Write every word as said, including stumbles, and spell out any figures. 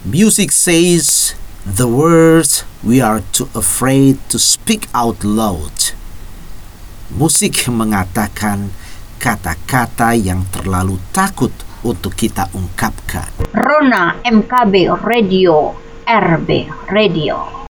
Music says the words we are too afraid to speak out loud. Musik mengatakan kata-kata yang terlalu takut untuk kita ungkapkan. Rona M K B Radio, R B Radio.